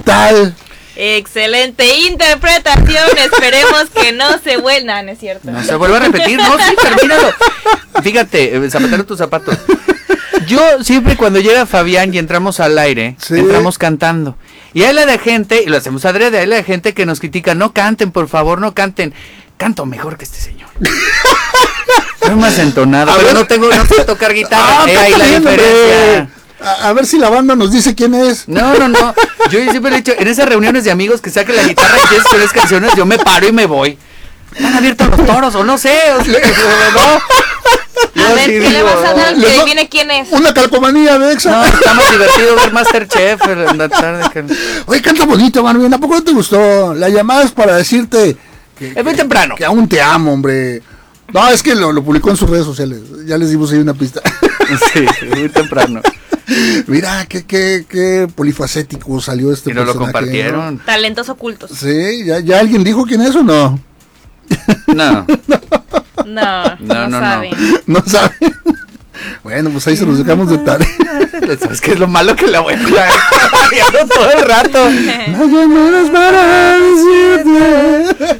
tal? Excelente interpretación, esperemos que no se vuelva, no es cierto. No se vuelva a repetir, no, sí, termínalo. Fíjate, zapatero tus zapatos. Yo siempre cuando llega Fabián y entramos al aire, sí, entramos cantando. Y hay la de gente, y lo hacemos adrede, hay la de gente que nos critica, no canten, por favor, no canten. Canto mejor que este señor. Soy más entonado, pero no sé tocar guitarra. Ahí la diferencia. A ver si la banda nos dice quién es. No. Yo siempre he dicho, en esas reuniones de amigos que saquen la guitarra y tienes 3 canciones, yo me paro y me voy. ¿Han abierto los toros o no sé? O sea, no. A ver, ¿qué le vas a dar? Que adivine quién es. Una calcomanía de Exa. No, está más divertido ver Masterchef en la tarde. Oye, canta bonito, Marvin. ¿A poco no te gustó? La llamada es para decirte es muy temprano. Que aún te amo, hombre. No, es que lo publicó en sus redes sociales. Ya les dimos ahí una pista. Sí, muy temprano. Mira, qué polifacético salió este personaje. Y no lo compartieron. ¿No? Talentos ocultos. Sí, ¿ya alguien dijo quién es o no? No. No saben. No saben. Bueno, pues ahí se los dejamos de tarea. ¿Sabes qué es lo malo que la voy a estar todo el rato? No llamadas para decirte.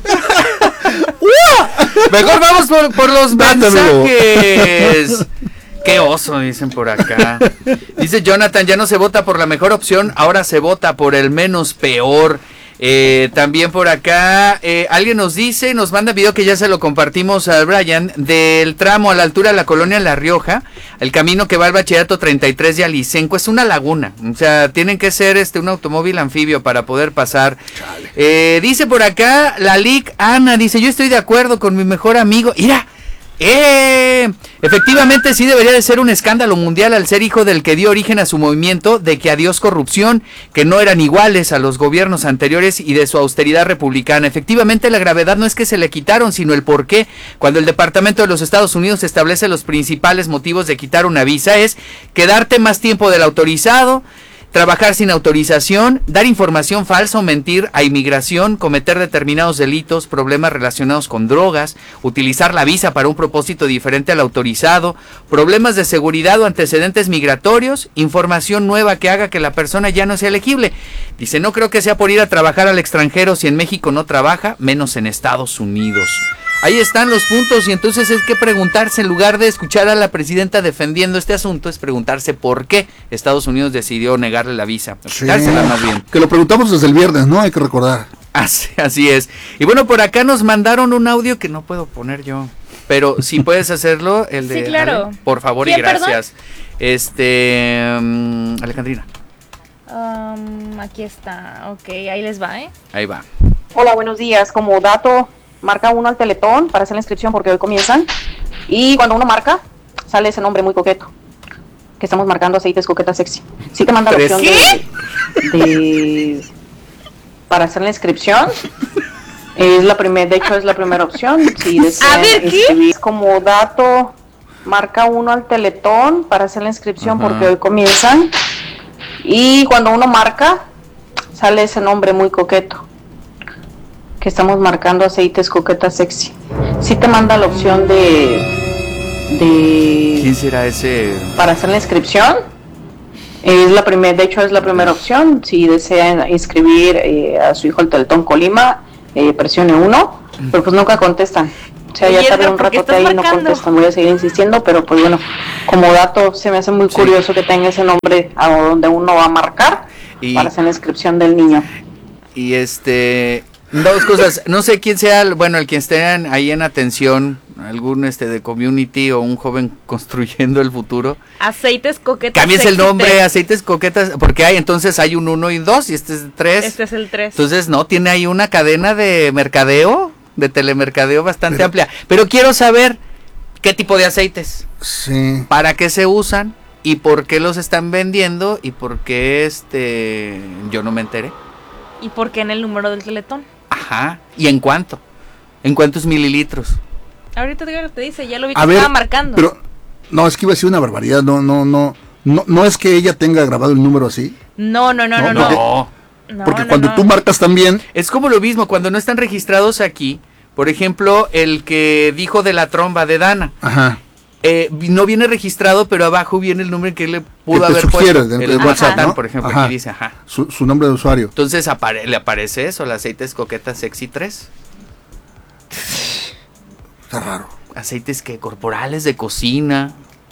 Mejor vamos por los mensajes. Qué oso, dicen por acá. Dice Jonathan, ya no se vota por la mejor opción, ahora se vota por el menos peor. También por acá alguien nos dice, nos manda video que ya se lo compartimos a Brian, del tramo a la altura de la colonia La Rioja, el camino que va al Bachillerato 33 de Alicenco, es una laguna, o sea, tienen que ser un automóvil anfibio para poder pasar. Dice por acá la Lic Ana, dice, yo estoy de acuerdo con mi mejor amigo, mira. Efectivamente sí debería de ser un escándalo mundial al ser hijo del que dio origen a su movimiento de que adiós corrupción, que no eran iguales a los gobiernos anteriores y de su austeridad republicana. Efectivamente la gravedad no es que se le quitaron, sino el por qué. Cuando el Departamento de los Estados Unidos establece los principales motivos de quitar una visa es quedarte más tiempo del autorizado, trabajar sin autorización, dar información falsa o mentir a inmigración, cometer determinados delitos, problemas relacionados con drogas, utilizar la visa para un propósito diferente al autorizado, problemas de seguridad o antecedentes migratorios, información nueva que haga que la persona ya no sea elegible. Dice, no creo que sea por ir a trabajar al extranjero si en México no trabaja, menos en Estados Unidos. Ahí están los puntos y entonces es que preguntarse, en lugar de escuchar a la presidenta defendiendo este asunto, es preguntarse por qué Estados Unidos decidió negarle la visa. Quitársela más bien. Que lo preguntamos desde el viernes, ¿no? Hay que recordar. Así es. Y bueno, por acá nos mandaron un audio que no puedo poner yo, pero si puedes hacerlo, el de... Sí, claro. Ale, por favor y gracias. Alejandrina. Aquí está, ok, ahí les va, Ahí va. Hola, buenos días. Como dato, marca uno al Teletón para hacer la inscripción porque hoy comienzan. Y cuando uno marca, sale ese nombre muy coqueto. Que estamos marcando aceites coquetas sexy. Sí te manda la opción de para hacer la inscripción. De hecho es la primera opción. Si desean inscribir como dato, marca uno al Teletón para hacer la inscripción porque hoy comienzan. Y cuando uno marca, sale ese nombre muy coqueto. Que estamos marcando aceites coquetas sexy. Sí te manda la opción de ¿quién será ese? Para hacer la inscripción. De hecho es la primera opción. Si desean inscribir a su hijo al Teletón Colima, presione 1, pero pues nunca contestan. O sea, ya tardé un ratote ahí y no contestan. Voy a seguir insistiendo, pero pues bueno, como dato se me hace muy curioso que tenga ese nombre a donde uno va a marcar para hacer la inscripción del niño. Y dos cosas, no sé quién sea, el que esté ahí en atención, algún de community o un joven construyendo el futuro. Aceites coquetas. Cambies el nombre, aceites coquetas, porque hay 1 y 2 y este es el 3. Este es el 3. Entonces, tiene ahí una cadena de mercadeo, de telemercadeo bastante amplia. Pero quiero saber qué tipo de aceites. Sí. ¿Para qué se usan? ¿Y por qué los están vendiendo? ¿Y por qué yo no me enteré? ¿Y por qué en el número del Teletón? Ajá. ¿Y en cuánto? ¿En cuántos mililitros? Ahorita te dice, ya lo vi que estaba marcando. Pero, no, es que iba a ser una barbaridad. No es que ella tenga grabado el número así. No. Porque cuando tú marcas también. Es como lo mismo, cuando no están registrados aquí. Por ejemplo, el que dijo de la tromba de Dana. Ajá. no viene registrado, pero abajo viene el nombre que le pudo Que te haber sugiere puesto. dentro de WhatsApp, ¿no? Por ejemplo, Ajá. aquí dice, ajá. Su nombre de usuario. Entonces le aparece eso, el aceites coquetas sexy 3. Está raro. Aceites que corporales de cocina.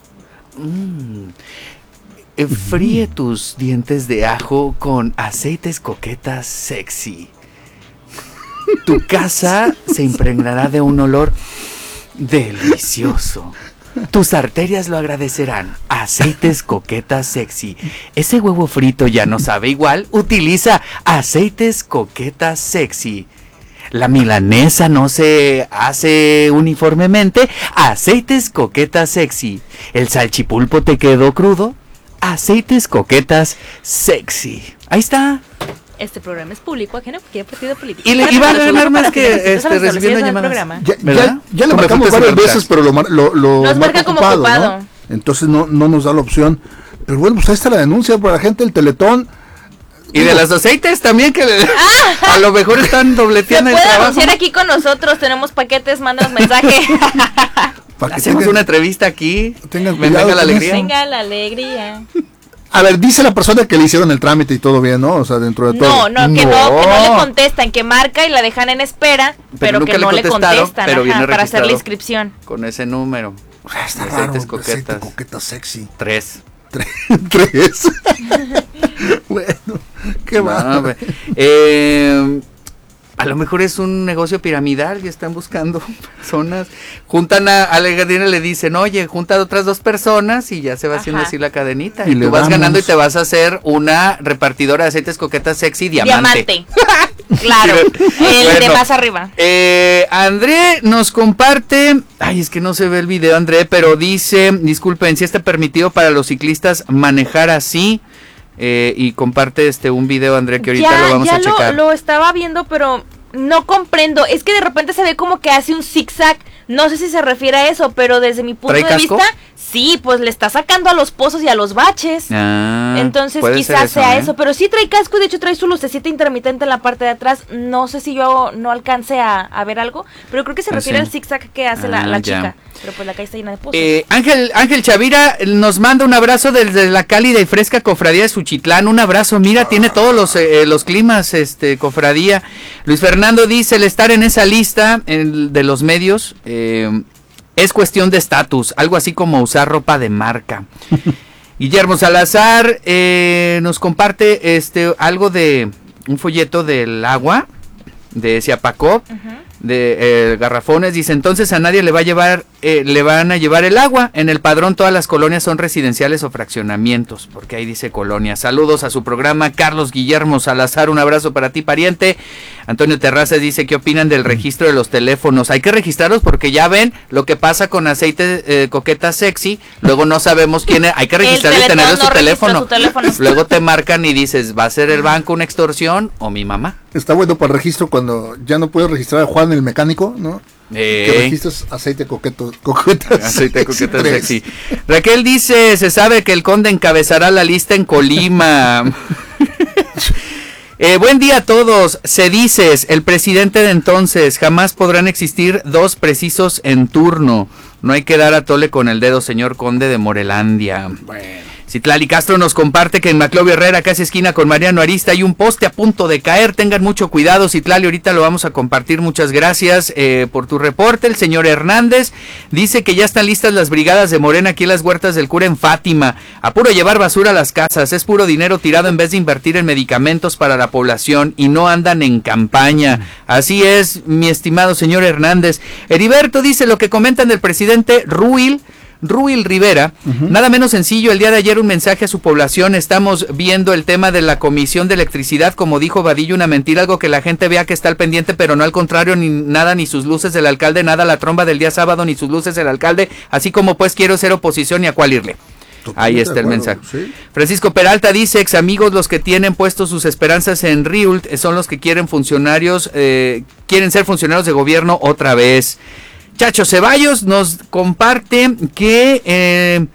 Fríe tus dientes de ajo con aceites coquetas sexy. Tu casa se impregnará de un olor delicioso. Tus arterias lo agradecerán. Aceites coquetas sexy. Ese huevo frito ya no sabe igual. Utiliza aceites coquetas sexy. La milanesa no se hace uniformemente. Aceites coquetas sexy. El salchipulpo te quedó crudo. Aceites coquetas sexy. Ahí está. Este programa es público, ajeno a cualquier partido político. Y va a ganar más que recibiendo llamadas. Ya le Como marcamos frutas varias y veces, pero lo Nos marca como ocupado. ¿no? Entonces no nos da la opción. Pero bueno, pues ahí está la denuncia para la gente del Teletón. Y de los aceites también, que a lo mejor están Se dobleteando el puede trabajo. anunciar aquí con nosotros, tenemos paquetes, mándanos mensaje. Para que Hacemos una entrevista aquí. tengan Me cuidado venga la con alegría. Venga la alegría. A ver, dice la persona que le hicieron el trámite y todo bien, ¿no? O sea, dentro de todo. No, que no le contestan, que marca y la dejan en espera, pero nunca que no le contestaron, contestan, pero viene para hacer la registrado inscripción. Con ese número. Está Aceites raro. coquetas. Aceite coqueta sexy. 3. 3. Bueno, qué va. A lo mejor es un negocio piramidal y están buscando personas. Juntan a la gadina, le dicen, oye, junta a otras 2 personas y ya se va haciendo Ajá. así la cadenita. Y Y le tú vas damos. ganando y te vas a hacer una repartidora de aceites coquetas sexy diamante. Claro, el de Bueno. más arriba. André nos comparte, ay, es que no se ve el video, André, pero dice, disculpen, si está permitido para los ciclistas manejar así. Y comparte un video, André, que ahorita lo vamos a checar. Lo estaba viendo, pero no comprendo. Es que de repente se ve como que hace un zigzag. No sé si se refiere a eso, pero desde mi punto ¿Trae de casco? vista, sí, pues le está sacando a los pozos y a los baches. Entonces puede quizás ser sea ¿eh? eso, pero sí trae casco y de hecho trae su lucecita intermitente en la parte de atrás. No sé si yo no alcance a ver algo, pero creo que se refiere sí. al zigzag que hace la Ya. chica. Pero pues la calle está llena de pozos. Ángel Chavira nos manda un abrazo desde la cálida y fresca cofradía de Suchitlán. Un abrazo, mira, tiene todos los climas, cofradía. Luis Fernando dice, el estar en esa lista de los medios es cuestión de estatus, algo así como usar ropa de marca. Guillermo Salazar nos comparte algo de un folleto del agua de Siapacop, de garrafones. Dice, entonces a nadie le van a llevar el agua. En el padrón todas las colonias son residenciales o fraccionamientos, porque ahí dice colonia. Saludos a su programa, Carlos Guillermo Salazar, un abrazo para ti, pariente. Antonio Terrazas dice, ¿qué opinan del registro de los teléfonos? Hay que registrarlos porque ya ven lo que pasa con aceite coqueta sexy, luego no sabemos quién es, hay que registrarlo y tenerlo en su teléfono. Luego te marcan y dices, ¿va a ser el banco una extorsión o mi mamá? Está bueno para el registro cuando ya no puedes registrar a Juan el mecánico, ¿no? Que registras aceite coqueta Aceite coqueta sexy. Raquel dice, se sabe que el conde encabezará la lista en Colima. Buen día a todos. Se dices, el presidente de entonces, jamás podrán existir 2 precisos en turno. No hay que dar a tole con el dedo, señor conde de Morelandia. Bueno. Citlali Castro nos comparte que en Maclovio Herrera, casi esquina con Mariano Arista, hay un poste a punto de caer. Tengan mucho cuidado, Citlali, ahorita lo vamos a compartir. Muchas gracias por tu reporte. El señor Hernández dice que ya están listas las brigadas de Morena aquí en las Huertas del Cura en Fátima. Apuro llevar basura a las casas, es puro dinero tirado en vez de invertir en medicamentos para la población y no andan en campaña. Así es, mi estimado señor Hernández. Heriberto dice lo que comentan del presidente Ruil Rivera, nada menos sencillo, el día de ayer un mensaje a su población, estamos viendo el tema de la Comisión de Electricidad, como dijo Vadillo, una mentira, algo que la gente vea que está al pendiente, pero no al contrario, ni nada, ni sus luces del alcalde, nada la tromba del día sábado, ni sus luces del alcalde, así como pues quiero ser oposición y a cuál irle. Ahí está el mensaje. ¿Sí? Francisco Peralta dice, ex amigos, los que tienen puestos sus esperanzas en Riult son los que quieren quieren ser funcionarios de gobierno otra vez. Chacho Ceballos nos comparte que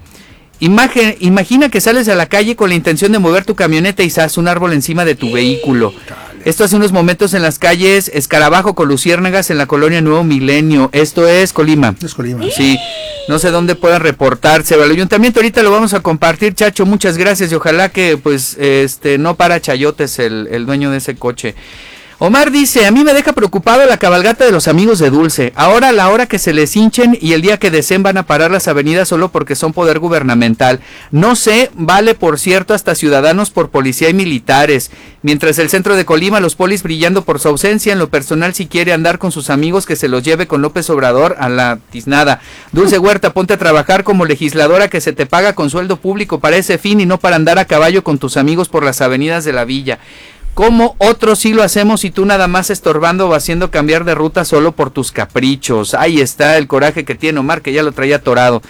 imagina que sales a la calle con la intención de mover tu camioneta y sas un árbol encima de tu vehículo. Esto hace unos momentos en las calles Escarabajo con Luciérnagas en la colonia Nuevo Milenio. Esto es Colima. Es Colima. Sí, no sé dónde puedan reportarse. El ayuntamiento ahorita lo vamos a compartir, Chacho, muchas gracias y ojalá que pues no para chayotes el dueño de ese coche. Omar dice, a mí me deja preocupado la cabalgata de los amigos de Dulce. Ahora a la hora que se les hinchen y el día que deseen van a parar las avenidas solo porque son poder gubernamental. No sé, vale por cierto hasta ciudadanos por policía y militares. Mientras el centro de Colima, los polis brillando por su ausencia, en lo personal si quiere andar con sus amigos que se los lleve con López Obrador a la tiznada. Dulce Huerta, ponte a trabajar como legisladora que se te paga con sueldo público para ese fin y no para andar a caballo con tus amigos por las avenidas de la villa. ¿Cómo otros sí lo hacemos y tú nada más estorbando o haciendo cambiar de ruta solo por tus caprichos? Ahí está el coraje que tiene Omar, que ya lo traía atorado.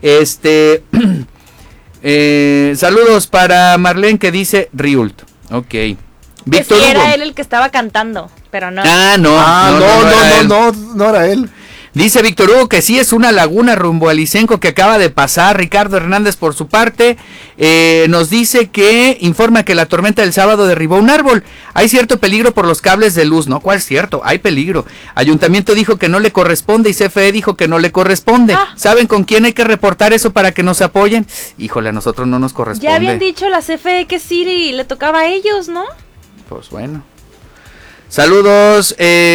Saludos para Marlene que dice Riult. Ok. Víctor Hugo. Era él el que estaba cantando, pero no. No era él. Dice Víctor Hugo que sí es una laguna rumbo a Licenco que acaba de pasar. Ricardo Hernández por su parte nos dice que informa que la tormenta del sábado derribó un árbol. Hay cierto peligro por los cables de luz, ¿no? ¿Cuál es cierto? Hay peligro. Ayuntamiento dijo que no le corresponde y CFE dijo que no le corresponde. ¿Saben con quién hay que reportar eso para que nos apoyen? Híjole, a nosotros no nos corresponde. Ya habían dicho la CFE que sí le tocaba a ellos, ¿no? Pues bueno. Saludos,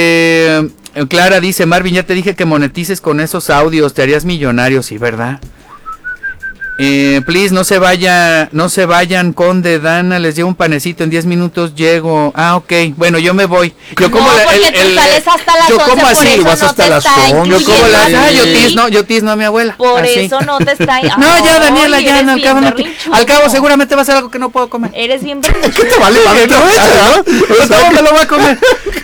Clara dice, Marvin, ya te dije que monetices con esos audios, te harías millonario, sí, ¿verdad? Please, no se vayan, Conde, Dana, les llevo un panecito, en 10 minutos llego. Ah, ok, bueno, yo me voy. Yo como sales hasta las 11, ¿cómo así? Vas hasta las 11. Yo como yo tiz, no, mi abuela. Por así. Eso no te está... No, ya, Daniela, ya, no, al cabo seguramente va a ser algo que no puedo comer. Eres bien berrinchudo. ¿Qué te vale? ¿Cómo me lo voy a comer?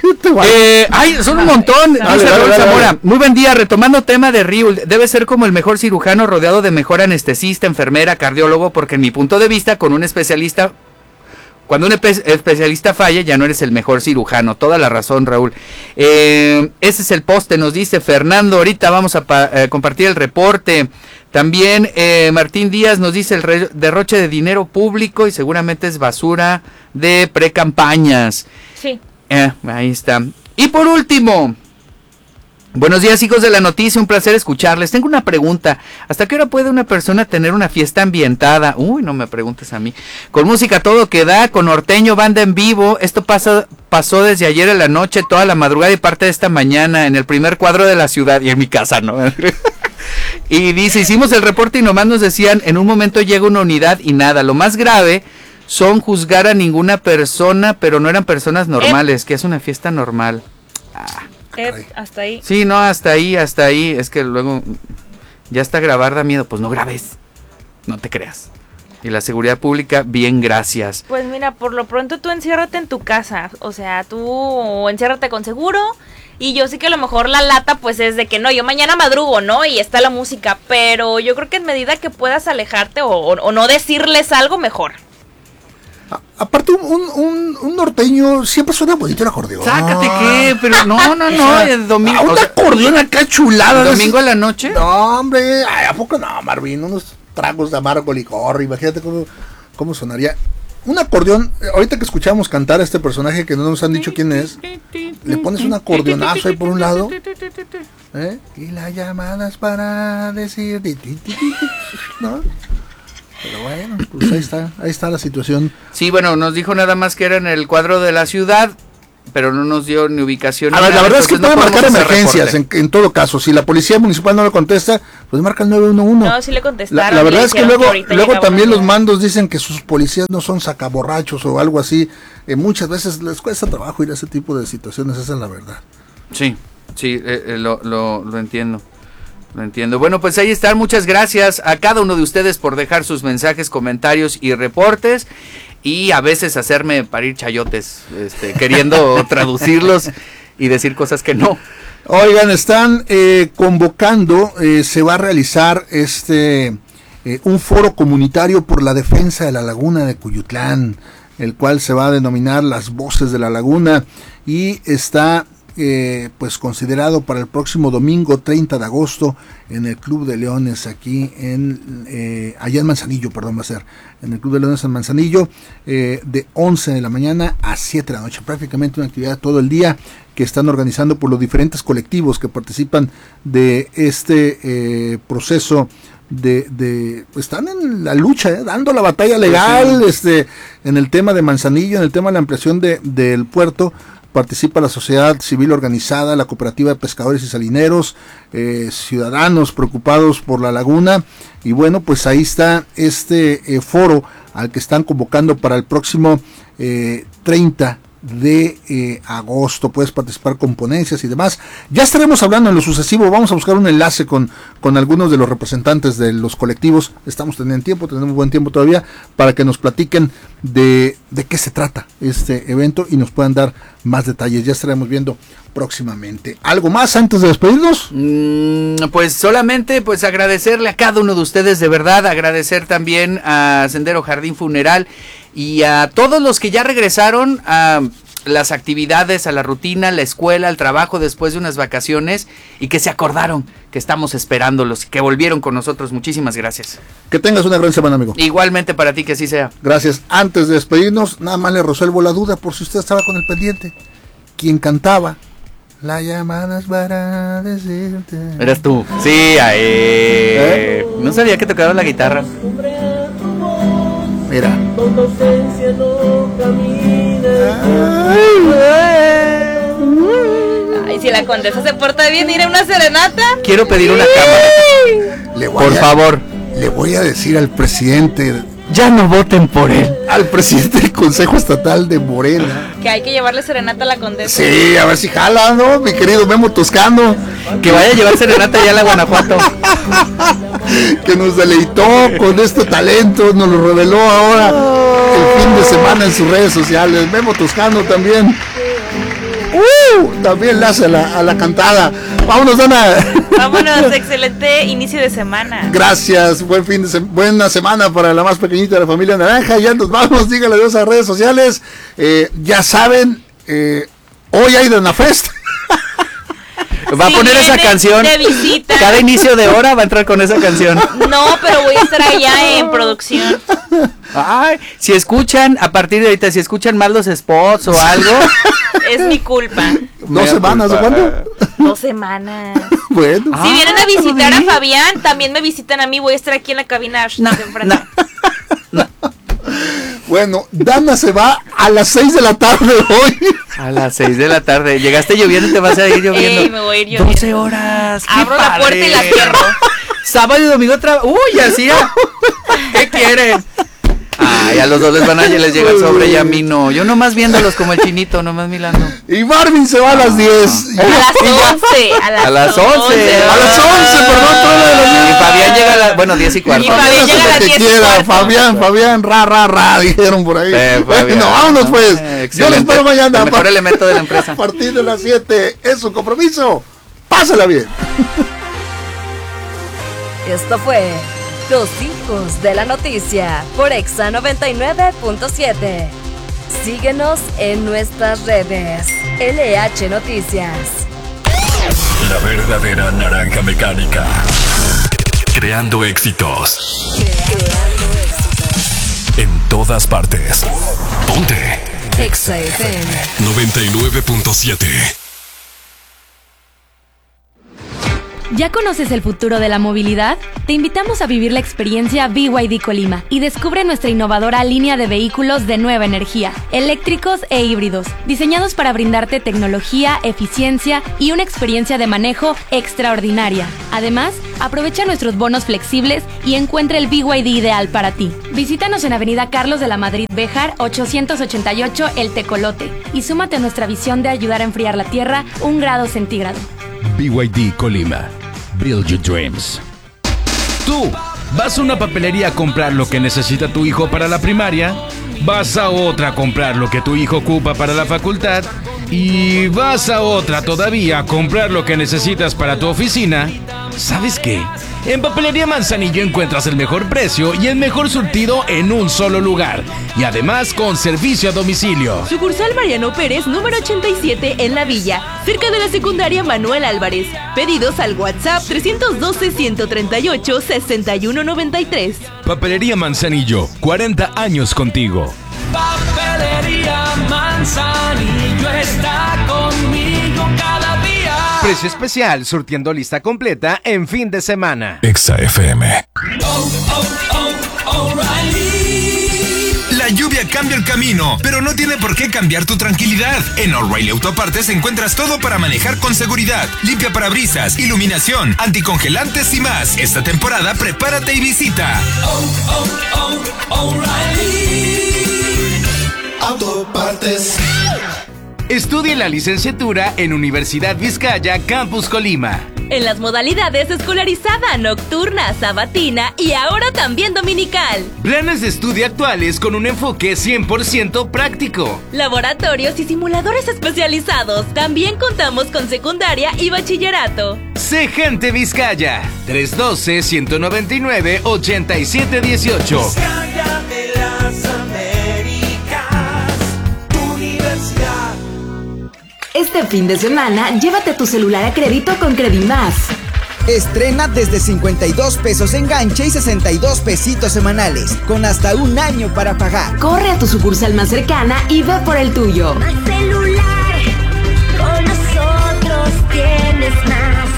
Son un montón. Zamora. Muy buen día, retomando tema de Riul, debe ser como el mejor cirujano rodeado de mejor anestesista, enfermera, cardiólogo, porque en mi punto de vista, con un especialista, cuando un especialista falla, ya no eres el mejor cirujano. Toda la razón, Raúl. Ese es el poste, nos dice Fernando. Ahorita vamos a compartir el reporte. También Martín Díaz nos dice el derroche de dinero público y seguramente es basura de precampañas. Sí. Ahí está. Y por último, buenos días, hijos de la noticia, un placer escucharles. Tengo una pregunta. ¿Hasta qué hora puede una persona tener una fiesta ambientada? Uy, no me preguntes a mí. Con música todo que da, con norteño, banda en vivo. Esto pasó desde ayer en la noche, toda la madrugada y parte de esta mañana, en el primer cuadro de la ciudad y en mi casa, ¿no? Y dice, hicimos el reporte y nomás nos decían, en un momento llega una unidad y nada. Lo más grave son juzgar a ninguna persona, pero no eran personas normales, que es una fiesta normal. Hasta ahí. Sí, no, hasta ahí. Es que luego ya hasta grabar da miedo. Pues no grabes, no te creas. Y la seguridad pública, bien, gracias. Pues mira, por lo pronto tú enciérrate en tu casa. O sea, tú enciérrate con seguro. Y yo sé que a lo mejor la lata pues es de que no, yo mañana madrugo, ¿no? Y está la música. Pero yo creo que en medida que puedas alejarte o no decirles algo, mejor. Aparte, un norteño siempre suena bonito el acordeón. Sácate qué, pero no, el domingo. Un acordeón acá chulada. ¿Domingo a la noche? No, hombre, ¿a poco no, Marvin? Unos tragos de amargo licor, imagínate cómo sonaría. Un acordeón, ahorita que escuchamos cantar a este personaje que no nos han dicho quién es, le pones un acordeonazo ahí por un lado, y las llamadas para decir, ¿no? Pero bueno, pues ahí está la situación. Sí, bueno, nos dijo nada más que era en el cuadro de la ciudad, pero no nos dio ni ubicación. A ver, la verdad es que pueden marcar emergencias en todo caso. Si la policía municipal no le contesta, pues marca el 911. No, sí le contestaron. La verdad es que luego también los mandos dicen que sus policías no son sacaborrachos o algo así. Muchas veces les cuesta trabajo ir a ese tipo de situaciones, esa es la verdad. Sí, lo entiendo. Lo entiendo. Bueno, pues ahí están. Muchas gracias a cada uno de ustedes por dejar sus mensajes, comentarios y reportes. Y a veces hacerme parir chayotes, queriendo traducirlos y decir cosas que no. Oigan, están convocando, se va a realizar un foro comunitario por la defensa de la laguna de Cuyutlán, el cual se va a denominar Las Voces de la Laguna, y está pues considerado para el próximo domingo 30 de agosto en el Club de Leones aquí allá en Manzanillo, va a ser en el Club de Leones en Manzanillo, de 11 de la mañana a 7 de la noche, prácticamente una actividad todo el día que están organizando por los diferentes colectivos que participan de este proceso pues están en la lucha, dando la batalla legal, en el tema de Manzanillo, en el tema de la ampliación del puerto. Participa la sociedad civil organizada, la cooperativa de pescadores y salineros, ciudadanos preocupados por la laguna, y bueno, pues ahí está foro al que están convocando para el próximo 30 de agosto. Puedes participar con ponencias y demás. Ya estaremos hablando en lo sucesivo, vamos a buscar un enlace con algunos de los representantes de los colectivos. Estamos tenemos buen tiempo todavía para que nos platiquen de qué se trata este evento y nos puedan dar más detalles. Ya estaremos viendo próximamente. ¿Algo más antes de despedirnos? Pues solamente pues agradecerle a cada uno de ustedes, de verdad, agradecer también a Sendero Jardín Funeral y a todos los que ya regresaron a las actividades, a la rutina, a la escuela, al trabajo después de unas vacaciones y que se acordaron que estamos esperándolos y que volvieron con nosotros. Muchísimas gracias. Que tengas una gran semana, amigo. Igualmente para ti, que así sea. Gracias. Antes de despedirnos, nada más le resuelvo la duda por si usted estaba con el pendiente. ¿Quién cantaba? La llamadas para decirte. Eras tú. Sí, no sabía que tocaba la guitarra. Mira. Ay, si la condesa se porta bien, ir a una serenata. Quiero pedir una cámara. Por favor. Le voy a decir al presidente. Ya no voten por él. Al presidente del Consejo Estatal de Morena. Que hay que llevarle serenata a la condesa. Sí, a ver si jala, ¿no? Mi querido Memo Toscano. Que vaya a llevar serenata ya a la Guanajuato. Que nos deleitó con este talento, nos lo reveló ahora el fin de semana en sus redes sociales. Memo Toscano también. También le hace a la cantada. Vámonos, Ana. Vámonos, excelente inicio de semana. Gracias, buena semana para la más pequeñita de la familia Naranja. Ya nos vamos, díganle adiós a las redes sociales. Ya saben, hoy hay Danafest. Va a poner esa canción. De visita. Cada inicio de hora va a entrar con esa canción. No, pero voy a estar allá en producción. Ay, si escuchan, a partir de ahorita, si escuchan mal los spots o algo, es mi culpa. 2 semanas, ¿o cuándo? 2 semanas. Bueno. Si vienen a visitar a Fabián, también me visitan a mí. Voy a estar aquí en la cabina. No. Bueno, Dana se va a las 6 de la tarde hoy. A las 6 de la tarde. Llegaste lloviendo y te vas a ir lloviendo. Me voy a ir lloviendo. 12 horas. Abro la puerta y la cierro. Sábado y domingo Uy, así. ¿Qué quieren? Ay, a los dos les llega el sobre y a mí no. Yo nomás viéndolos como el chinito, nomás mirando. Y Marvin se va a las 10. A las 11. A las 11. A las 11, perdón. Y Fabián llega a las... Bueno, 10 y cuarto. Y Fabián llega a las 10 y cuarto. Fabián, ra, dijeron por ahí. No, vámonos pues. Yo los espero mañana. El mejor elemento de la empresa. A partir de las 7 es su compromiso. Pásala bien. Esto fue Los Hijos de la Noticia por Exa 99.7. Síguenos en nuestras redes. LH Noticias. La verdadera naranja mecánica. Creando éxitos. En todas partes. Ponte. Exa FM 99.7. ¿Ya conoces el futuro de la movilidad? Te invitamos a vivir la experiencia BYD Colima y descubre nuestra innovadora línea de vehículos de nueva energía, eléctricos e híbridos, diseñados para brindarte tecnología, eficiencia y una experiencia de manejo extraordinaria. Además, aprovecha nuestros bonos flexibles y encuentra el BYD ideal para ti. Visítanos en Avenida Carlos de la Madrid Béjar 888 El Tecolote y súmate a nuestra visión de ayudar a enfriar la Tierra 1 grado centígrado. BYD Colima. Build your dreams. Tú, vas a una papelería a comprar lo que necesita tu hijo para la primaria, vas a otra a comprar lo que tu hijo ocupa para la facultad y vas a otra todavía a comprar lo que necesitas para tu oficina. ¿Sabes qué? En Papelería Manzanillo encuentras el mejor precio y el mejor surtido en un solo lugar. Y además con servicio a domicilio. Sucursal Mariano Pérez, número 87 en La Villa, cerca de la secundaria Manuel Álvarez. Pedidos al WhatsApp 312-138-6193. Papelería Manzanillo, 40 años contigo. Papelería Manzanillo está conmigo cada día. Precio especial, surtiendo lista completa en fin de semana. Exa FM. La lluvia cambia el camino, pero no tiene por qué cambiar tu tranquilidad. En O'Reilly Autopartes encuentras todo para manejar con seguridad. Limpia parabrisas, iluminación, anticongelantes y más. Esta temporada prepárate y visita O'Reilly Autopartes. Estudie la licenciatura en Universidad Vizcaya, Campus Colima. En las modalidades escolarizada, nocturna, sabatina y ahora también dominical. Planes de estudio actuales con un enfoque 100% práctico. Laboratorios y simuladores especializados. También contamos con secundaria y bachillerato. Sé gente Vizcaya. 312-199-8718. Vizcaya de las Américas, Universidad. Este fin de semana, llévate tu celular a crédito con Credimás. Estrena desde 52 pesos enganche y 62 pesitos semanales, con hasta un año para pagar. Corre a tu sucursal más cercana y ve por el tuyo. Más celular, con nosotros tienes más.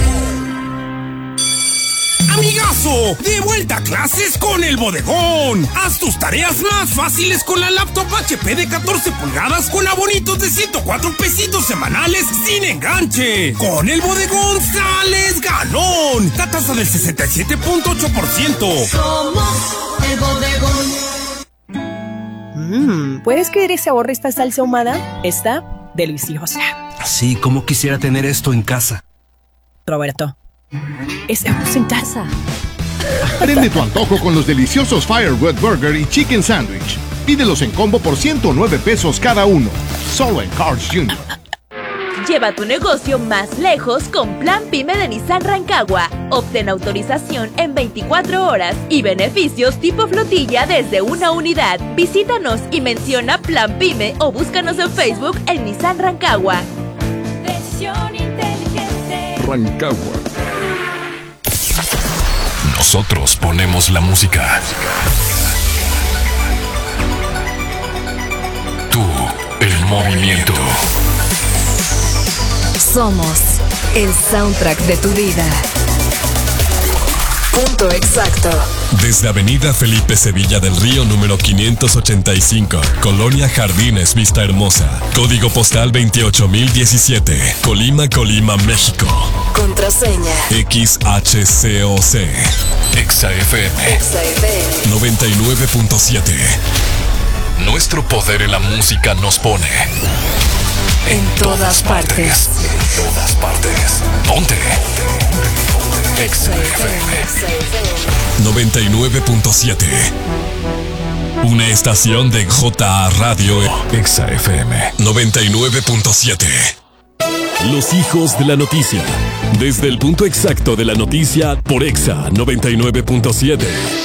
¡Amigazo! ¡De vuelta a clases con el Bodegón! Haz tus tareas más fáciles con la laptop HP de 14 pulgadas con abonitos de 104 pesitos semanales sin enganche. Con el Bodegón sales ganón. Tasa del 67.8%. Somos el Bodegón. ¿Puedes creer ese sabor de esta salsa ahumada? Está deliciosa. Sí, como quisiera tener esto en casa. Roberto, estamos en casa. Prende tu antojo con los deliciosos Firewood Burger y Chicken Sandwich. Pídelos en combo por 109 pesos cada uno. Solo en Carl's Jr. Lleva tu negocio más lejos con Plan Pyme de Nissan Rancagua. Obtén autorización en 24 horas y beneficios tipo flotilla desde una unidad. Visítanos y menciona Plan Pyme o búscanos en Facebook en Nissan Rancagua. Decisión inteligente. Rancagua. Nosotros ponemos la música. Tú, el movimiento. Somos el soundtrack de tu vida. Punto exacto. Desde Avenida Felipe Sevilla del Río número 585, Colonia Jardines Vista Hermosa, código postal 28017, Colima, Colima, México. Contraseña XHCOC. Exa FM 99.7. Nuestro poder en la música nos pone en todas partes. En todas partes. Ponte. Exa FM 99.7. Una estación de JA Radio. Exa FM 99.7. Los hijos de la noticia. Desde el punto exacto de la noticia por Exa 99.7.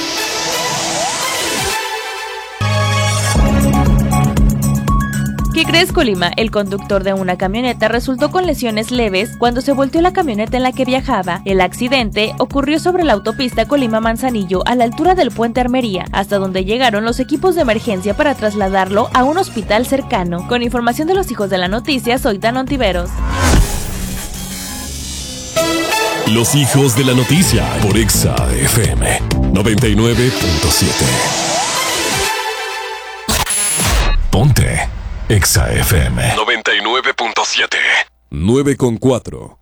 ¿Qué crees, Colima? El conductor de una camioneta resultó con lesiones leves cuando se volteó la camioneta en la que viajaba. El accidente ocurrió sobre la autopista Colima-Manzanillo a la altura del puente Armería, hasta donde llegaron los equipos de emergencia para trasladarlo a un hospital cercano. Con información de los hijos de la noticia, soy Dan Ontiveros. Los hijos de la noticia por Exa FM 99.7. Ponte Exa FM 99.7. 9.4.